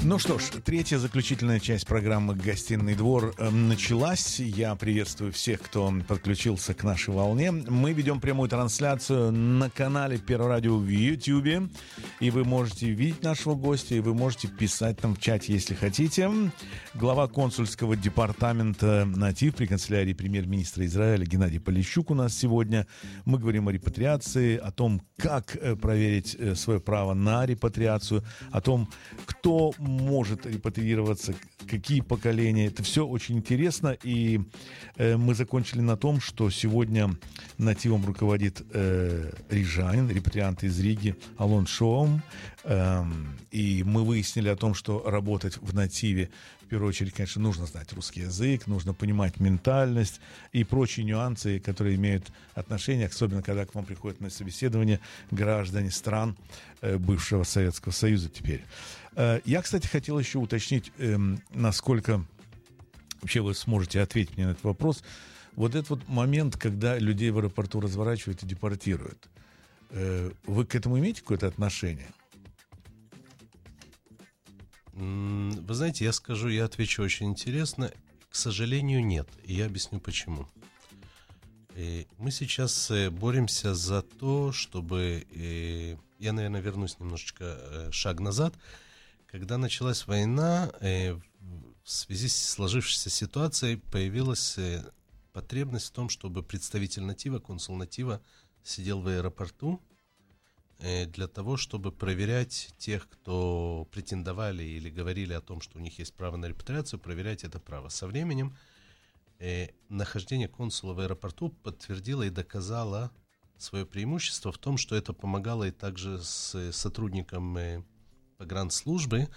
Ну что ж, третья заключительная часть программы «Гостиный двор» началась. Я приветствую всех, кто подключился к нашей волне. Мы ведем прямую трансляцию на канале Первого радио в YouTube. И вы можете видеть нашего гостя, и вы можете писать там в чате, если хотите. Глава консульского департамента «Натив» при канцелярии премьер-министра Израиля Геннадий Полищук у нас сегодня. Мы говорим о репатриации, о том, как проверить свое право на репатриацию, о том, кто может репатриироваться, какие поколения. Это все очень интересно. И мы закончили на том, что сегодня «Нативом» руководит рижанин, репатриант из Риги Алон Шоум. И мы выяснили о том, что работать в «Нативе» в первую очередь, конечно, нужно знать русский язык, нужно понимать ментальность и прочие нюансы, которые имеют отношение, особенно когда к вам приходят на собеседование граждане стран бывшего Советского Союза теперь. Я, кстати, хотел еще уточнить, насколько вообще вы сможете ответить мне на этот вопрос. Вот этот вот момент, когда людей в аэропорту разворачивают и депортируют. Вы к этому имеете какое-то отношение? Вы знаете, я отвечу очень интересно. К сожалению, нет. И я объясню почему. Мы сейчас боремся за то, чтобы... Я, наверное, вернусь немножечко шаг назад. Когда началась война, в связи с сложившейся ситуацией появилась потребность в том, чтобы представитель «Натива», консул «Натива» сидел в аэропорту для того, чтобы проверять тех, кто претендовали или говорили о том, что у них есть право на репатриацию, проверять это право. Со временем нахождение консула в аэропорту подтвердило и доказало свое преимущество в том, что это помогало и также с сотрудникам погранслужбы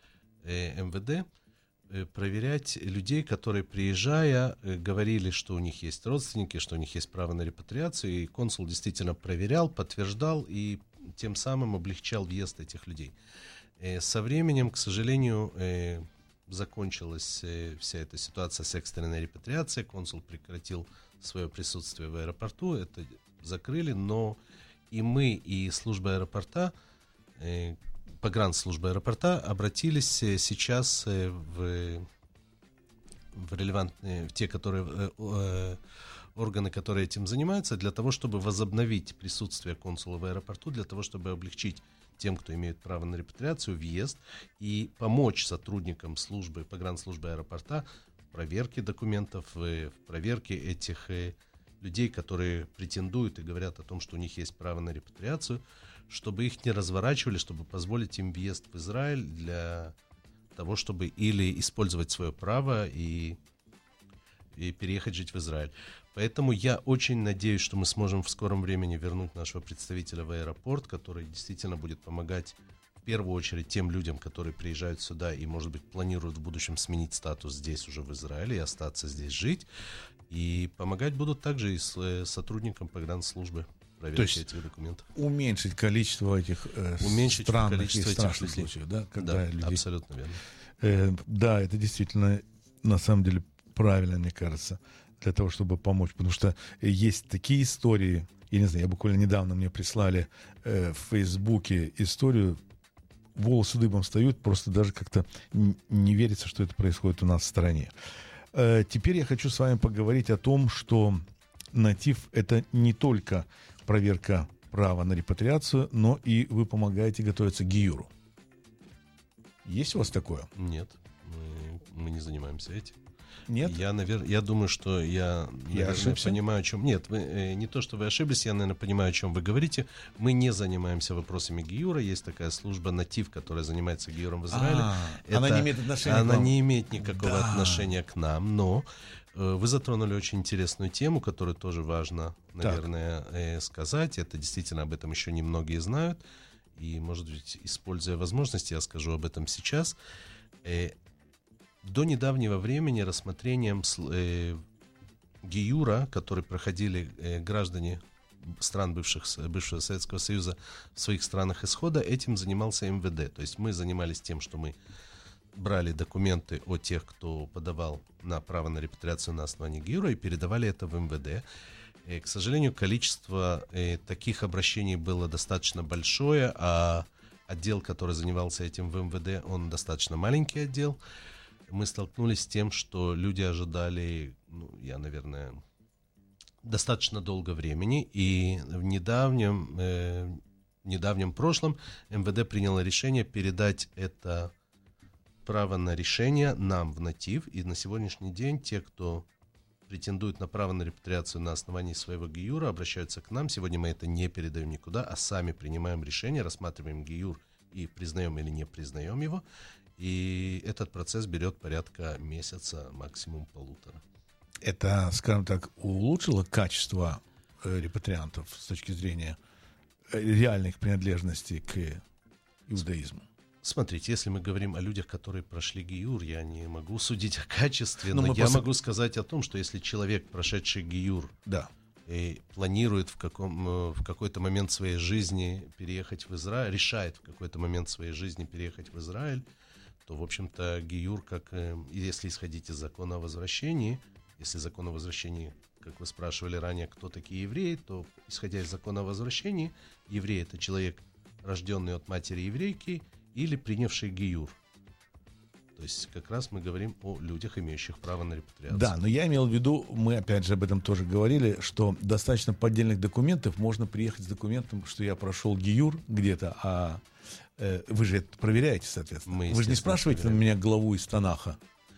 МВД проверять людей, которые, приезжая, говорили, что у них есть родственники, что у них есть право на репатриацию, и консул действительно проверял, подтверждал и тем самым облегчал въезд этих людей. Со временем, к сожалению, закончилась вся эта ситуация с экстренной репатриацией, консул прекратил свое присутствие в аэропорту, это закрыли, но и мы, и служба аэропорта, погранслужба аэропорта обратились сейчас в релевантные, в те, которые органы, которые этим занимаются, для того, чтобы возобновить присутствие консула в аэропорту, для того, чтобы облегчить тем, кто имеет право на репатриацию, въезд и помочь сотрудникам службы, погранслужбы аэропорта в проверке документов, в проверке этих людей, которые претендуют и говорят о том, что у них есть право на репатриацию, чтобы их не разворачивали, чтобы позволить им въезд в Израиль для того, чтобы или использовать свое право и переехать жить в Израиль. Поэтому я очень надеюсь, что мы сможем в скором времени вернуть нашего представителя в аэропорт, который действительно будет помогать в первую очередь тем людям, которые приезжают сюда и, может быть, планируют в будущем сменить статус здесь уже в Израиле и остаться здесь жить. И помогать будут также и сотрудникам погранслужбы проверки этих документов. Уменьшить количество этих странных и страшных случаев, да? Когда да, людей... абсолютно верно. Да, это действительно, на самом деле, правильно, мне кажется, для того, чтобы помочь. Потому что есть такие истории, я не знаю, буквально недавно мне прислали в Фейсбуке историю, волосы дыбом встают, просто даже как-то не верится, что это происходит у нас в стране. Теперь я хочу с вами поговорить о том, что «Натив» — это не только проверка права на репатриацию, но и вы помогаете готовиться к гиюру. Есть у вас такое? Нет, мы не занимаемся этим. Нет? Я думаю, что я понимаю, о чем... Нет, не то, что вы ошиблись, я, наверное, понимаю, о чем вы говорите. Мы не занимаемся вопросами гиюра. Есть такая служба «Натив», которая занимается гиюром в Израиле. Она не имеет отношения к вам. Она не имеет никакого отношения к нам, но вы затронули очень интересную тему, которую тоже важно, наверное, сказать. Это действительно, об этом еще немногие знают. И, может быть, используя возможности, я скажу об этом сейчас. До недавнего времени рассмотрением гиюра, который проходили граждане стран бывшего Советского Союза в своих странах исхода, этим занимался МВД. То есть мы занимались тем, что мы брали документы от тех, кто подавал на право на репатриацию на основании гиюра, и передавали это в МВД. К сожалению, количество таких обращений было достаточно большое, а отдел, который занимался этим в МВД, он достаточно маленький отдел. Мы столкнулись с тем, что люди ожидали, достаточно долго времени, и в недавнем прошлом МВД приняло решение передать это право на решение нам в натив, и на сегодняшний день те, кто претендует на право на репатриацию на основании своего ГИЮРа, обращаются к нам. Сегодня мы это не передаем никуда, а сами принимаем решение, рассматриваем ГИЮР и признаем или не признаем его. И этот процесс берет порядка месяца, максимум полутора. Это, скажем так, улучшило качество репатриантов с точки зрения реальных принадлежностей к иудаизму? Смотрите, если мы говорим о людях, которые прошли ГИЮР, я не могу судить о качестве, но я могу сказать о том, что если человек, прошедший ГИЮР, и планирует в какой-то момент своей жизни переехать в Израиль, решает в какой-то момент своей жизни переехать в Израиль, то, в общем-то, ГИЮР, если исходить из закона о возвращении, если закон о возвращении, как вы спрашивали ранее, кто такие евреи, то, исходя из закона о возвращении, еврей — это человек, рожденный от матери еврейки, или принявший ГИЮР. То есть как раз мы говорим о людях, имеющих право на репатриацию. Да, но я имел в виду, мы опять же об этом тоже говорили, что достаточно поддельных документов, можно приехать с документом, что я прошел ГИЮР где-то, а вы же это проверяете, соответственно. Вы же не спрашиваете меня главу из Танаха?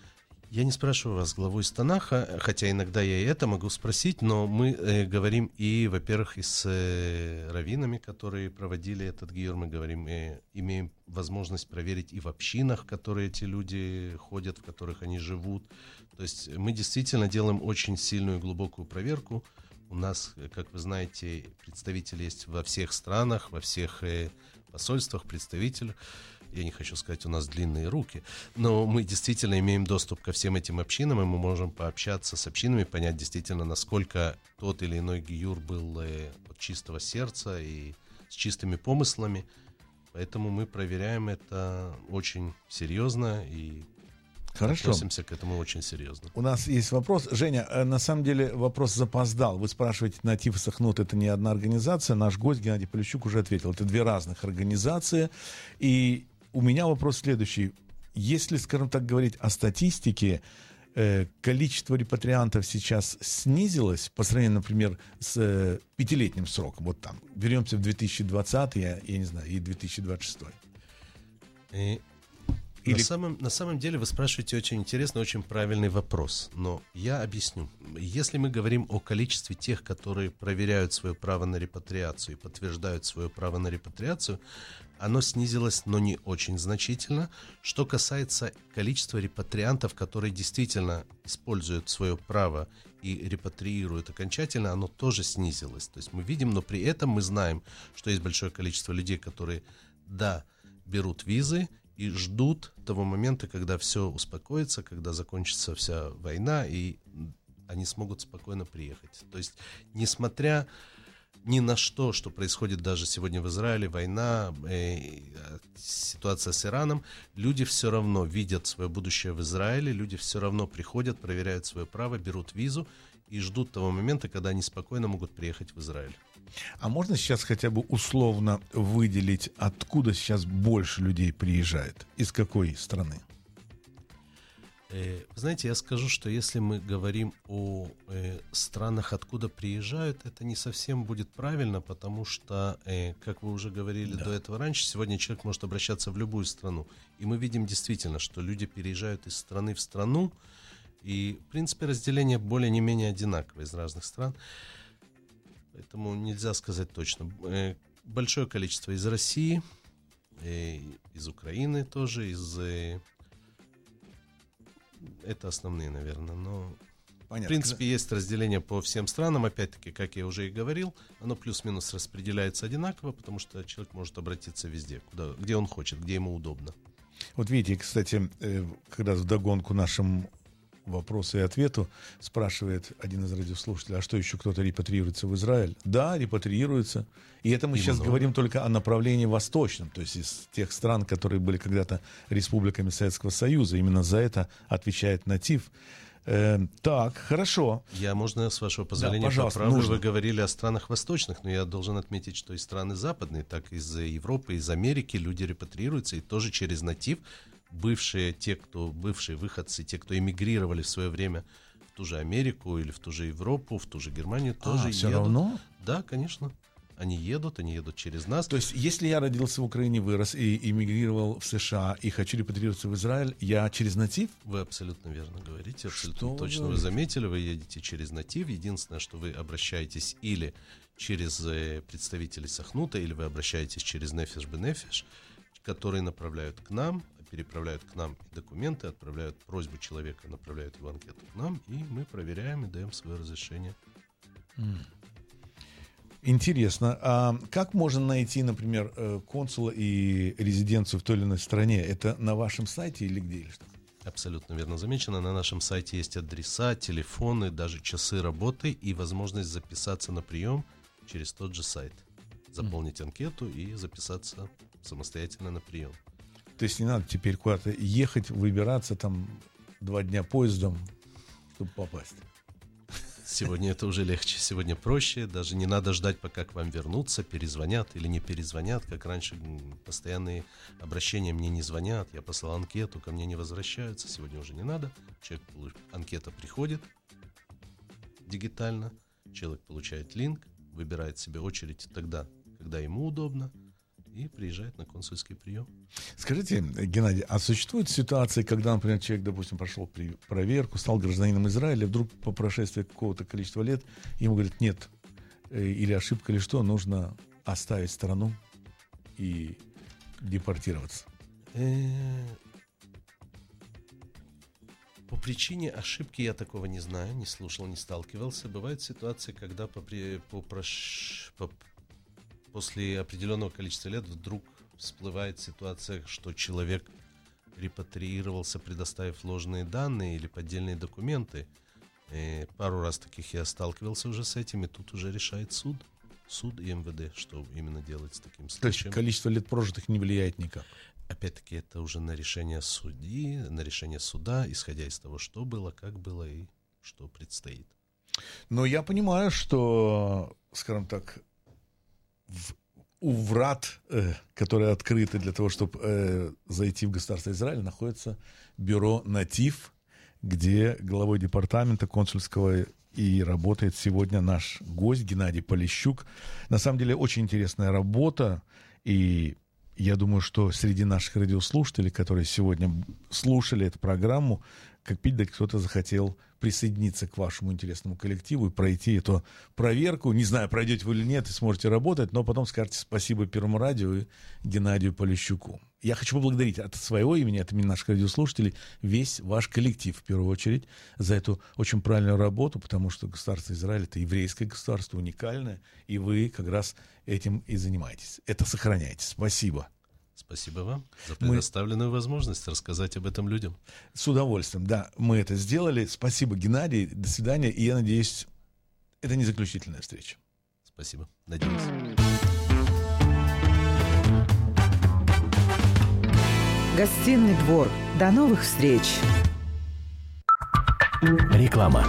Я не спрашиваю вас главу из Танаха, хотя иногда я и это могу спросить, но мы говорим и, во-первых, и с раввинами, которые проводили этот ГИЮР, мы говорим, имеем возможность проверить и в общинах, в которые эти люди ходят, в которых они живут. То есть мы действительно делаем очень сильную и глубокую проверку. У нас, как вы знаете, представители есть во всех странах, во всех посольствах, представителях. Я не хочу сказать, у нас длинные руки, но мы действительно имеем доступ ко всем этим общинам, и мы можем пообщаться с общинами, понять действительно, насколько тот или иной ГИЮР был от чистого сердца и с чистыми помыслами. Поэтому мы проверяем это очень серьезно и относимся к этому очень серьезно. У нас есть вопрос. Женя, на самом деле вопрос запоздал. Вы спрашиваете, Натив и Сахнут — это не одна организация. Наш гость Геннадий Полищук уже ответил. Это две разных организации. И у меня вопрос следующий. Если, скажем так, говорить о статистике, количество репатриантов сейчас снизилось по сравнению, например, с пятилетним сроком. Вот там. Вернемся в 2020, я не знаю, и 2026. На самом деле вы спрашиваете очень интересный, очень правильный вопрос, но я объясню. Если мы говорим о количестве тех, которые проверяют свое право на репатриацию и подтверждают свое право на репатриацию, оно снизилось, но не очень значительно. Что касается количества репатриантов, которые действительно используют свое право и репатриируют окончательно, оно тоже снизилось. То есть мы видим, но при этом мы знаем, что есть большое количество людей, которые, берут визы, и ждут того момента, когда все успокоится, когда закончится вся война, и они смогут спокойно приехать. То есть, несмотря ни на что происходит даже сегодня в Израиле, война, ситуация с Ираном, люди все равно видят свое будущее в Израиле, люди все равно приходят, проверяют свое право, берут визу и ждут того момента, когда они спокойно могут приехать в Израиль. А можно сейчас хотя бы условно выделить, откуда сейчас больше людей приезжает? Из какой страны? Знаете, я скажу, что если мы говорим о странах, откуда приезжают, это не совсем будет правильно, потому что, как вы уже говорили до этого раньше, сегодня человек может обращаться в любую страну. И мы видим действительно, что люди переезжают из страны в страну, и, в принципе, разделение более-не-менее одинаковое из разных стран. Поэтому нельзя сказать точно. Большое количество из России, из Украины тоже, это основные, наверное. Но, понятно. В принципе, есть разделение по всем странам. Опять-таки, как я уже и говорил, оно плюс-минус распределяется одинаково, потому что человек может обратиться везде, где он хочет, где ему удобно. Вот видите, кстати, когда вдогонку нашим вопросу и ответу спрашивает один из радиослушателей, а что еще кто-то репатриируется в Израиль? Да, репатриируется. И это мы сейчас говорим только о направлении восточном, то есть из тех стран, которые были когда-то республиками Советского Союза. Именно за это отвечает Натив. Так, хорошо. Я, можно, с вашего позволения, поправлю? Нужно. Вы говорили о странах восточных, но я должен отметить, что и страны западные, так из Европы, из Америки люди репатриируются, и тоже через натив бывшие выходцы, те, кто эмигрировали в свое время в ту же Америку или в ту же Европу, в ту же Германию, тоже все едут. Равно? Да, конечно. Они едут через нас. То есть, если я родился в Украине, вырос и эмигрировал в США и хочу репатрироваться в Израиль, я через натив? Вы абсолютно верно говорите, абсолютно точно вы заметили, вы едете через натив. Единственное, что вы обращаетесь или через представителей Сахнута, или вы обращаетесь через Нефеш Бенефеш, которые направляют к нам, переправляют к нам документы, отправляют просьбу человека, направляют его анкету к нам, и мы проверяем и даем свое разрешение. Интересно. А как можно найти, например, консула и резиденцию в той или иной стране? Это на вашем сайте или где? Или что? Абсолютно верно замечено. На нашем сайте есть адреса, телефоны, даже часы работы и возможность записаться на прием через тот же сайт. Заполнить анкету и записаться самостоятельно на прием. То есть не надо теперь куда-то ехать, выбираться там 2 дня поездом, чтобы попасть? Сегодня это уже легче, сегодня проще, даже не надо ждать, пока к вам вернутся, перезвонят или не перезвонят, как раньше постоянные обращения мне не звонят, я послал анкету, ко мне не возвращаются, сегодня уже не надо, анкета приходит дигитально, человек получает линк, выбирает себе очередь тогда, когда ему удобно, и приезжает на консульский прием. Скажите, Геннадий, а существует ситуация, когда, например, человек, допустим, прошел проверку, стал гражданином Израиля, вдруг по прошествии какого-то количества лет ему говорят, нет, или ошибка, или что, нужно оставить страну и депортироваться? По причине ошибки я такого не знаю, не слушал, не сталкивался. Бывают ситуации, когда после определенного количества лет вдруг всплывает ситуация, что человек репатриировался, предоставив ложные данные или поддельные документы. Пару раз таких я сталкивался уже с этим, и тут уже решает суд и МВД, что именно делать с таким случаем. То есть количество лет прожитых не влияет никак? Опять-таки это уже на решение судьи, на решение суда, исходя из того, что было, как было и что предстоит. Но я понимаю, что, скажем так, у врат, которые открыты для того, чтобы зайти в государство Израиль, находится бюро «Натив», где главой департамента консульского и работает сегодня наш гость Геннадий Полищук. На самом деле очень интересная работа, и я думаю, что среди наших радиослушателей, которые сегодня слушали эту программу, как пить дать, кто-то захотел присоединиться к вашему интересному коллективу и пройти эту проверку. Не знаю, пройдете вы или нет, и сможете работать, но потом скажете спасибо Первому радио и Геннадию Полищуку. Я хочу поблагодарить от своего имени, от имени наших радиослушателей, весь ваш коллектив, в первую очередь, за эту очень правильную работу, потому что государство Израиль — это еврейское государство, уникальное, и вы как раз этим и занимаетесь. Это сохраняйте. Спасибо. Спасибо вам за предоставленную возможность рассказать об этом людям. С удовольствием, да, мы это сделали. Спасибо, Геннадий, до свидания, и я надеюсь, это не заключительная встреча. Спасибо, надеюсь. Гостиный двор. До новых встреч. Реклама.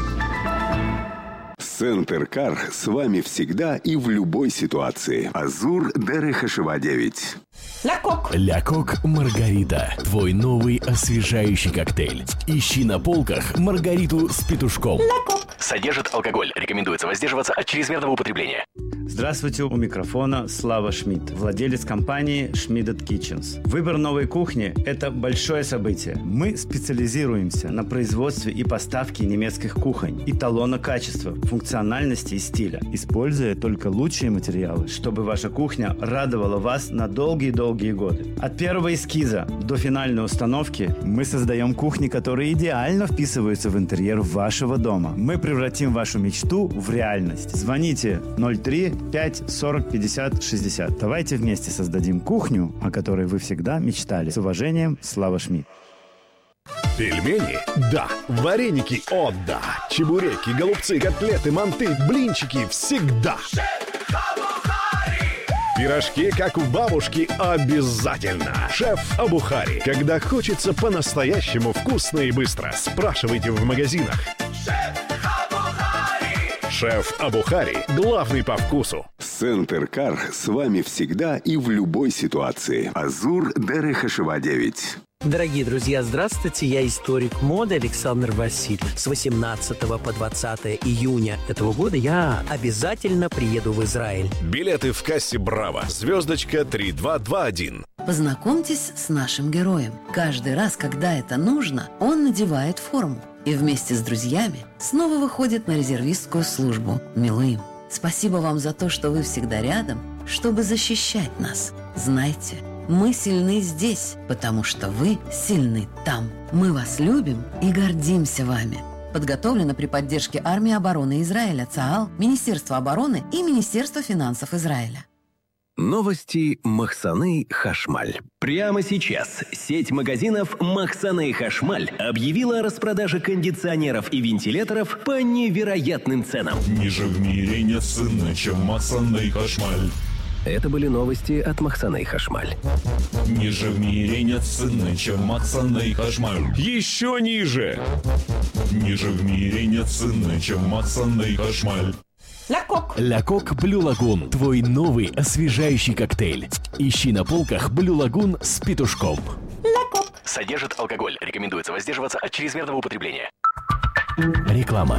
Центр Кар с вами всегда и в любой ситуации. Азур Дерехашева 9. Ля Кок Маргарита. Твой новый освежающий коктейль. Ищи на полках Маргариту с петушком. Содержит алкоголь. Рекомендуется воздерживаться от чрезмерного употребления. Здравствуйте, у микрофона Слава Шмидт, владелец компании Schmidt's Kitchens. Выбор новой кухни – это большое событие. Мы специализируемся на производстве и поставке немецких кухонь, эталона качества, функциональности и стиля, используя только лучшие материалы, чтобы ваша кухня радовала вас на долгие-долгие годы. От первого эскиза до финальной установки мы создаем кухни, которые идеально вписываются в интерьер вашего дома. Мы превратим вашу мечту в реальность. Звоните 03 5 40 50 60. Давайте вместе создадим кухню, о которой вы всегда мечтали. С уважением, Слава Шмидт. Пельмени? Да. Вареники? О, да. Чебуреки, голубцы, котлеты, манты, блинчики? Всегда. Пирожки, как у бабушки, обязательно. Шеф Абухари. Когда хочется по-настоящему вкусно и быстро, спрашивайте в магазинах. Шеф Абухари. Главный по вкусу. Центр Кар с вами всегда и в любой ситуации. Азур Дерехашева 9. Дорогие друзья, здравствуйте, я историк моды Александр Васильев. С 18 по 20 июня этого года я обязательно приеду в Израиль. Билеты в кассе «Браво». Звездочка 3221. Познакомьтесь с нашим героем. Каждый раз, когда это нужно, он надевает форму. И вместе с друзьями снова выходит на резервистскую службу Милуим. Спасибо вам за то, что вы всегда рядом, чтобы защищать нас. Знайте, мы сильны здесь, потому что вы сильны там. Мы вас любим и гордимся вами. Подготовлено при поддержке Армии обороны Израиля, ЦААЛ, Министерства обороны и Министерства финансов Израиля. Новости Махсаны Хашмаль. Прямо сейчас сеть магазинов Махсаны Хашмаль объявила о распродаже кондиционеров и вентиляторов по невероятным ценам. Ниже в мире нет цены, чем Махсаны Хашмаль. Это были новости от Махсаны Хашмаль. Ниже в мире нет цены, чем Махсаны Хашмаль. Еще ниже. Ниже в мире нет цены, чем Махсаны Хашмаль. Ля Кок Блю Лагун. Твой новый освежающий коктейль. Ищи на полках Блю Лагун с петушком. Содержит алкоголь. Рекомендуется воздерживаться от чрезмерного употребления. Реклама.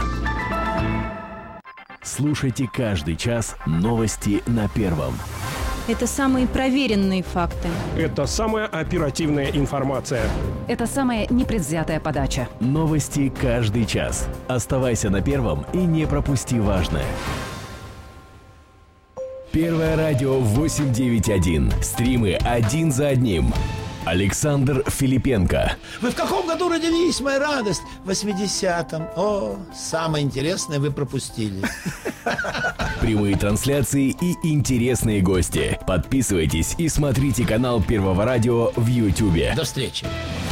Слушайте каждый час новости на Первом. Это самые проверенные факты. Это самая оперативная информация. Это самая непредвзятая подача. Новости каждый час. Оставайся на Первом и не пропусти важное. Первое радио 891. Стримы один за одним. Александр Филипенко. Вы в каком году родились, моя радость? В 80-м. О, самое интересное вы пропустили. Прямые трансляции и интересные гости. Подписывайтесь и смотрите канал Первого радио в Ютубе. До встречи.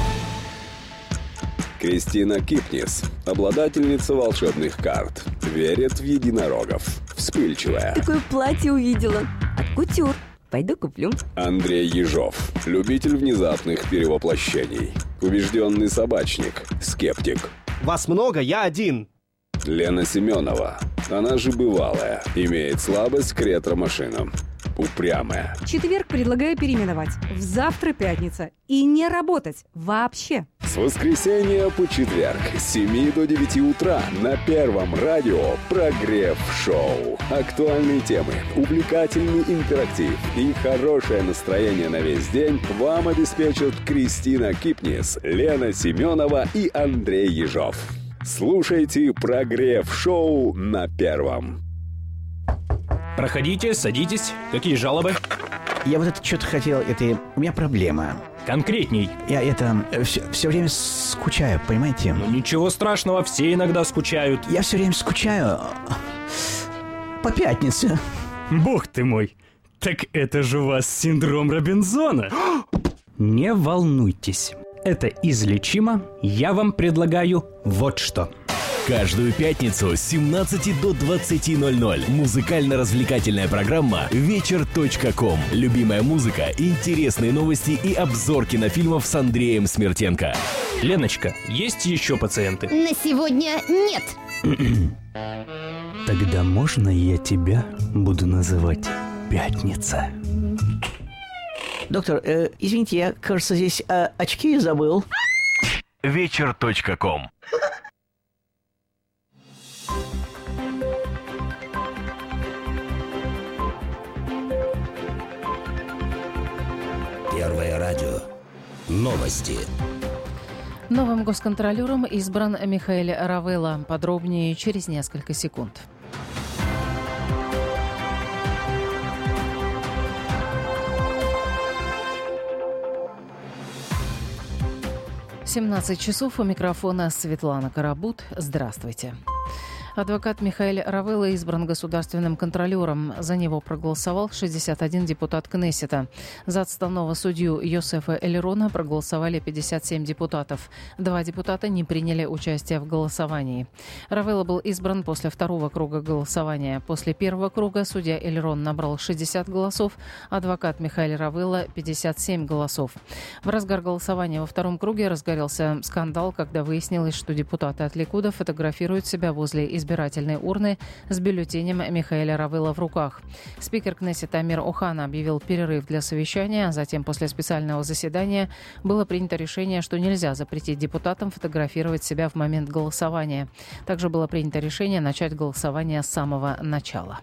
Кристина Кипнис, обладательница волшебных карт, верит в единорогов, вспыльчивая. Такое платье увидела от Кутюр. Пойду куплю. Андрей Ежов, любитель внезапных перевоплощений, убежденный собачник, скептик. Вас много, я один. Лена Семенова, она же бывалая, имеет слабость к ретро-машинам, упрямая. Четверг предлагаю переименовать в завтра пятница и не работать вообще. С воскресенья по четверг с 7 до 9 утра на Первом радио «Прогрев-шоу». Актуальные темы, увлекательный интерактив и хорошее настроение на весь день вам обеспечат Кристина Кипнис, Лена Семенова и Андрей Ежов. Слушайте «Прогрев-шоу» на Первом. Проходите, садитесь. Какие жалобы? Я вот это что-то хотел, у меня проблема. Конкретней. Я все время скучаю, понимаете? Ну ничего страшного, все иногда скучают. Я все время скучаю по пятнице. Бог ты мой, так это же у вас синдром Робинзона. Не волнуйтесь, это излечимо. Я вам предлагаю вот что. Каждую пятницу с 17 до 20:00 музыкально-развлекательная программа «Вечер.ком». Любимая музыка, интересные новости и обзор кинофильмов с Андреем Смертенко. Леночка, есть еще пациенты? На сегодня нет. Тогда можно я тебя буду называть Пятница? Доктор, извините, я, кажется, здесь очки забыл. Вечер.ком. Первое радио. Новости. Новым госконтролером избран Михаэль Равелла. Подробнее через несколько секунд. «17 часов». У микрофона Светлана Карабут. Здравствуйте. Адвокат Михаэль Равелла избран государственным контролером. За него проголосовал 61 депутат Кнессета. За отставного судью Йосефа Элерона проголосовали 57 депутатов. 2 депутата не приняли участие в голосовании. Равелла был избран после второго круга голосования. После первого круга судья Элерон набрал 60 голосов, адвокат Михаэль Равелла – 57 голосов. В разгар голосования во втором круге разгорелся скандал, когда выяснилось, что депутаты от Ликуда фотографируют себя возле избирательной урны с бюллетенем Михаэля Равелла в руках. Спикер Кнессета Амир Охана объявил перерыв для совещания, а затем после специального заседания было принято решение, что нельзя запретить депутатам фотографировать себя в момент голосования. Также было принято решение начать голосование с самого начала.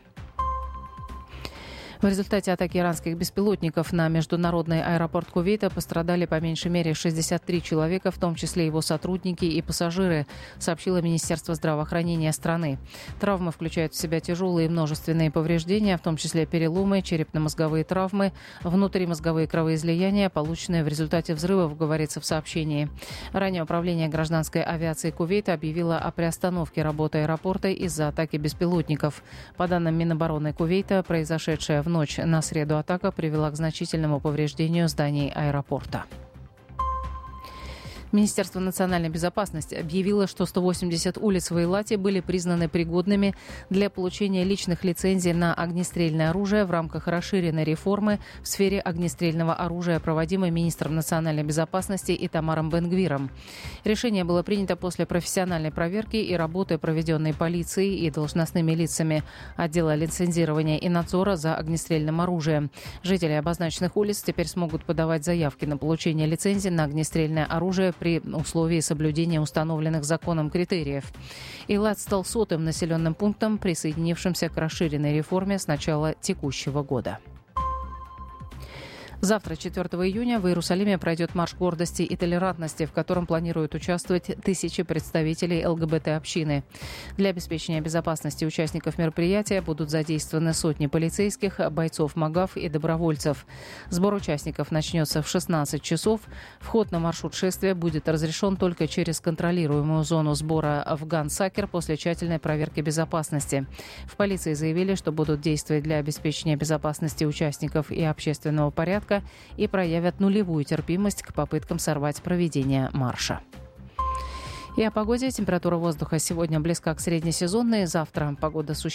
В результате атаки иранских беспилотников на международный аэропорт Кувейта пострадали по меньшей мере 63 человека, в том числе его сотрудники и пассажиры, сообщило Министерство здравоохранения страны. Травмы включают в себя тяжелые множественные повреждения, в том числе переломы, черепно-мозговые травмы, внутримозговые кровоизлияния, полученные в результате взрывов, говорится в сообщении. Ранее управление гражданской авиации Кувейта объявило о приостановке работы аэропорта из-за атаки беспилотников. По данным Минобороны Кувейта, произошедшая в ночь на среду атака привела к значительному повреждению зданий аэропорта. Министерство национальной безопасности объявило, что 180 улиц в Эйлате были признаны пригодными для получения личных лицензий на огнестрельное оружие в рамках расширенной реформы в сфере огнестрельного оружия, проводимой министром национальной безопасности Итамаром Бен-Гвиром. Решение было принято после профессиональной проверки и работы, проведенной полицией и должностными лицами отдела лицензирования и надзора за огнестрельным оружием. Жители обозначенных улиц теперь смогут подавать заявки на получение лицензии на огнестрельное оружие при условии соблюдения установленных законом критериев. Эйлат стал 100-м населенным пунктом, присоединившимся к расширенной реформе с начала текущего года. Завтра, 4 июня, в Иерусалиме пройдет марш гордости и толерантности, в котором планируют участвовать тысячи представителей ЛГБТ-общины. Для обеспечения безопасности участников мероприятия будут задействованы сотни полицейских, бойцов МАГАФ и добровольцев. Сбор участников начнется в 16 часов. Вход на маршрут шествия будет разрешен только через контролируемую зону сбора в Ган-Сакер после тщательной проверки безопасности. В полиции заявили, что будут действовать для обеспечения безопасности участников и общественного порядка и проявят нулевую терпимость к попыткам сорвать проведение марша. И о погоде. Температура воздуха сегодня близка к среднесезонной. Завтра погода существенно